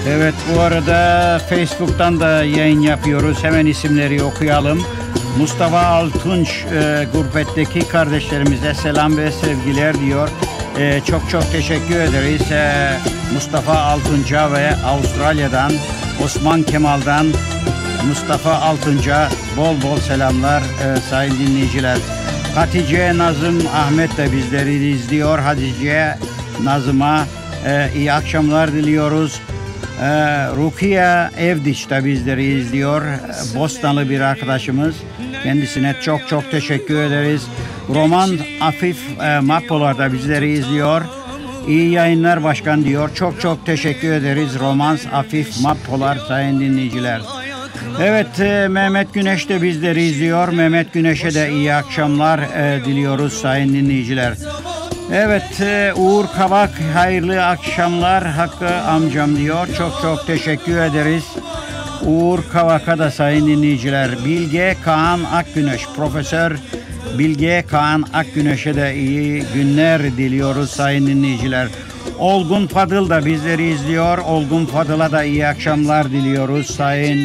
Evet, bu arada Facebook'tan da yayın yapıyoruz. Hemen isimleri okuyalım. Mustafa Altunç, gurbetteki kardeşlerimize selam ve sevgiler diyor. Çok çok teşekkür ederiz. Mustafa Altunç'a ve Avustralya'dan, Osman Kemal'dan Mustafa Altunç'a bol bol selamlar sayın dinleyiciler. Hatice Nazım Ahmet de bizleri izliyor. Hatice Nazım'a iyi akşamlar diliyoruz. Rukiye Evdiç de bizleri izliyor. Bostanlı bir arkadaşımız. Kendisine çok çok teşekkür ederiz. Roman Afif Mapolar da bizleri izliyor. İyi yayınlar başkan diyor. Çok çok teşekkür ederiz Roman Afif Mapolar sayın dinleyiciler. Evet, Mehmet Güneş de bizleri izliyor. Mehmet Güneş'e de iyi akşamlar diliyoruz sayın dinleyiciler. Evet, Uğur Kabak hayırlı akşamlar Hakkı amcam diyor. Çok çok teşekkür ederiz. Uğur Kabak'a da sayın dinleyiciler. Bilge Kaan Akgüneş, Profesör Bilge Kaan Akgüneş'e de iyi günler diliyoruz sayın dinleyiciler. Olgun Fadıl da bizleri izliyor. Olgun Fadıl'a da iyi akşamlar diliyoruz sayın